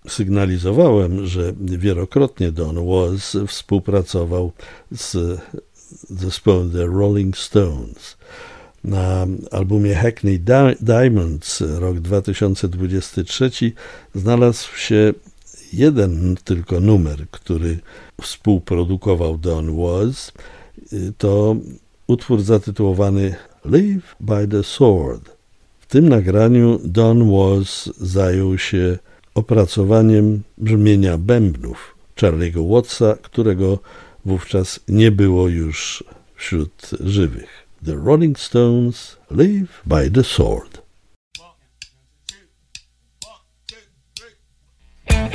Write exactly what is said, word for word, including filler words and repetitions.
sygnalizowałem, że wielokrotnie Don Was współpracował z zespołem The Rolling Stones. Na albumie Hackney Diamonds rok dwa tysiące dwudziesty trzeci znalazł się jeden tylko numer, który współprodukował Don Was. To utwór zatytułowany Live by the Sword. W tym nagraniu Don Was zajął się opracowaniem brzmienia bębnów Charlie'ego Wattsa, którego wówczas nie było już wśród żywych. The Rolling Stones, Live by the Sword.